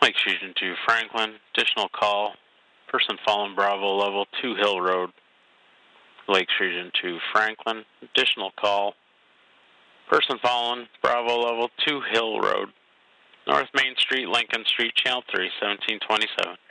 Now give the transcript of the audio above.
Lakes Region 2, Franklin. Additional call. Person following Bravo level 2 Hill Road. Lakes Region 2, Franklin. Additional call. Person following Bravo level 2 Hill Road. North Main Street, Lincoln Street, Channel 3, 1727.